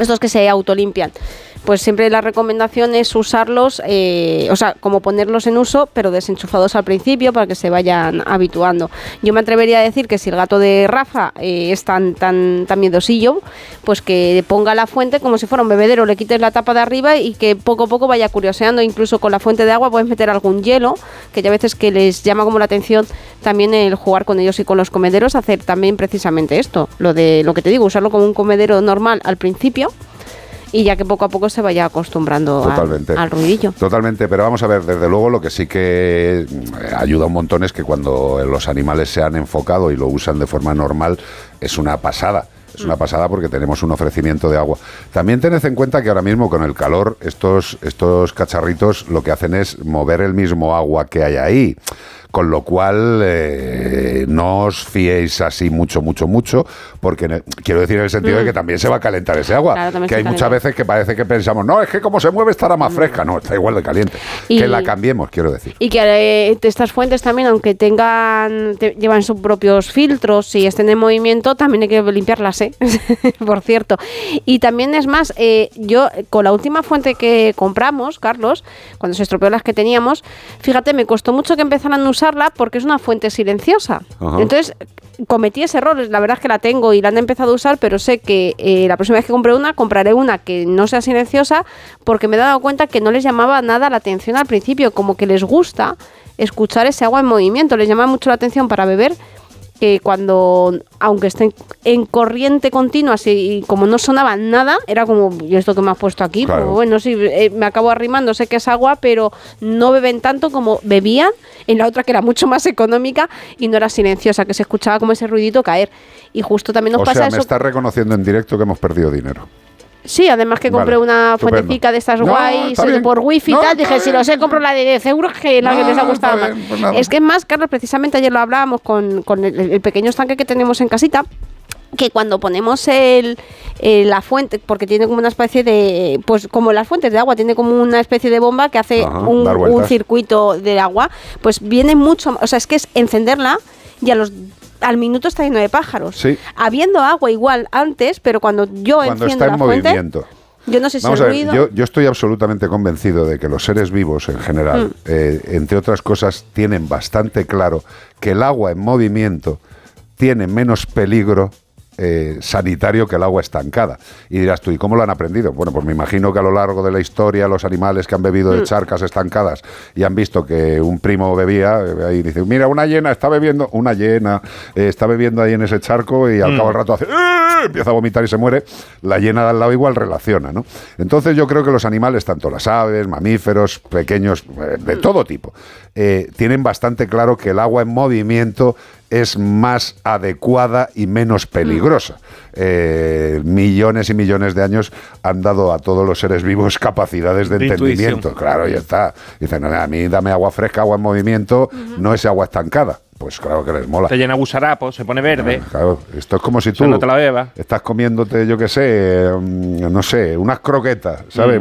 estos que se autolimpian. Pues siempre la recomendación es usarlos, como ponerlos en uso, pero desenchufados al principio para que se vayan habituando. Yo me atrevería a decir que si el gato de Rafa es tan miedosillo, pues que ponga la fuente como si fuera un bebedero, le quites la tapa de arriba y que poco a poco vaya curioseando. Incluso con la fuente de agua puedes meter algún hielo, que ya a veces que les llama como la atención también el jugar con ellos, y con los comederos hacer también precisamente esto, lo que te digo, usarlo como un comedero normal al principio, y ya que poco a poco se vaya acostumbrando al ruidillo. Totalmente, pero vamos a ver, desde luego lo que sí que ayuda un montón es que cuando los animales se han enfocado y lo usan de forma normal, es una pasada. Es una pasada porque tenemos un ofrecimiento de agua. También tened en cuenta que ahora mismo con el calor estos cacharritos lo que hacen es mover el mismo agua que hay ahí. Con lo cual, no os fiéis así mucho, porque quiero decir en el sentido de que también se va a calentar ese agua. Claro, que hay muchas veces que parece que pensamos, no, es que como se mueve estará más fresca. No, está igual de caliente. Que la cambiemos, quiero decir. Y que estas fuentes también, aunque llevan sus propios filtros y estén en movimiento, también hay que limpiarlas, por cierto. Y también es más, yo con la última fuente que compramos, Carlos, cuando se estropeó las que teníamos, fíjate, me costó mucho que empezaran a usarla porque es una fuente silenciosa. Ajá. Entonces cometí ese error. La verdad es que la tengo y la han empezado a usar, pero sé que la próxima vez que compraré una que no sea silenciosa, porque me he dado cuenta que no les llamaba nada la atención al principio, como que les gusta escuchar ese agua en movimiento, les llama mucho la atención para beber, que cuando, aunque estén en corriente continua, y como no sonaba nada, era como, ¿y esto que me has puesto aquí? Claro. Pues bueno, sí, me acabo arrimando, sé que es agua, pero no beben tanto como bebían en la otra, que era mucho más económica y no era silenciosa, que se escuchaba como ese ruidito caer. Y justo también nos pasa eso. O sea, me estás reconociendo en directo que hemos perdido dinero. Sí, además que compré una fuentecica de estas guays por wifi y tal. Dije, si lo sé, compro la de 10 euros, que es la que les ha gustado más. Pues es que es más, Carlos, precisamente ayer lo hablábamos con el pequeño estanque que tenemos en casita, que cuando ponemos la fuente, porque tiene como una especie de, pues como las fuentes de agua, tiene como una especie de bomba que hace un circuito de agua, pues viene mucho, o sea, es que es encenderla y al minuto está lleno de pájaros. Sí. Habiendo agua igual antes, pero cuando enciendo está en la fuente, movimiento. Yo no sé si Vamos a ver, yo estoy absolutamente convencido de que los seres vivos en general, entre otras cosas, tienen bastante claro que el agua en movimiento tiene menos peligro sanitario que el agua estancada. Y dirás tú, ¿y cómo lo han aprendido? Bueno, pues me imagino que a lo largo de la historia los animales que han bebido de charcas estancadas y han visto que un primo bebía, ahí dice, mira, una hiena está bebiendo ahí en ese charco, y al cabo del rato hace empieza a vomitar y se muere. La hiena de al lado igual relaciona, ¿no? Entonces yo creo que los animales, tanto las aves, mamíferos, pequeños, de todo tipo, tienen bastante claro que el agua en movimiento es más adecuada y menos peligrosa. Millones y millones de años han dado a todos los seres vivos capacidades de entendimiento. Intuición. Claro, ya está. Dicen, no, a mí dame agua fresca, agua en movimiento, no ese agua estancada. Pues claro que les mola. Se llena gusarapo, se pone verde. Claro, esto es como si tú no te la bebas. Estás comiéndote, yo qué sé, no sé, unas croquetas, ¿sabes?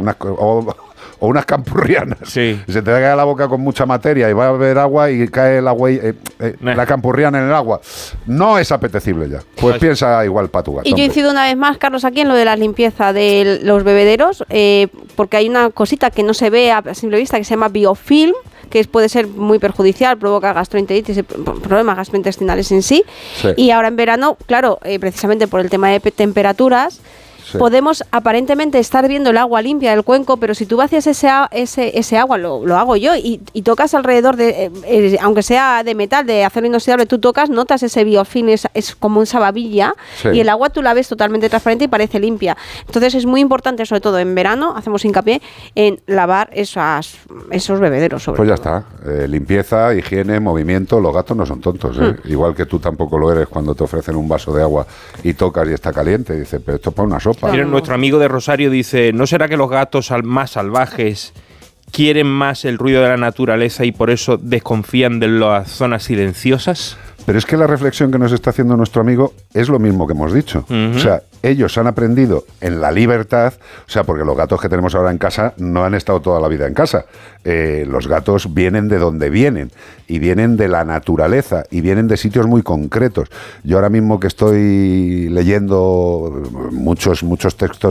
O unas campurrianas. Sí. Se te cae la boca con mucha materia y va a beber agua y cae el agua la campurriana en el agua. No es apetecible ya. Pues piensa igual para tu gato. Y yo incido una vez más, Carlos, aquí en lo de la limpieza de los bebederos, porque hay una cosita que no se ve a simple vista que se llama biofilm, que puede ser muy perjudicial, provoca gastroenteritis y problemas gastrointestinales en sí. Y ahora en verano, claro, precisamente por el tema de temperaturas, podemos aparentemente estar viendo el agua limpia del cuenco, pero si tú vacías ese agua, lo hago yo, y tocas alrededor de, aunque sea de metal, de acero inoxidable, tú tocas, notas ese biofilm, es como esa babilla, y el agua tú la ves totalmente transparente y parece limpia. Entonces es muy importante, sobre todo en verano, hacemos hincapié en lavar esos bebederos. Pues ya está, limpieza, higiene, movimiento. Los gatos no son tontos, igual que tú tampoco lo eres cuando te ofrecen un vaso de agua y tocas y está caliente, y dices, pero esto es para una sopa. Miren, nuestro amigo de Rosario dice, ¿no será que los gatos más salvajes quieren más el ruido de la naturaleza y por eso desconfían de las zonas silenciosas? Pero es que la reflexión que nos está haciendo nuestro amigo es lo mismo que hemos dicho. O sea, ellos han aprendido en la libertad, o sea, porque los gatos que tenemos ahora en casa no han estado toda la vida en casa. Los gatos vienen de donde vienen, y vienen de la naturaleza, y vienen de sitios muy concretos. Yo ahora mismo que estoy leyendo muchos textos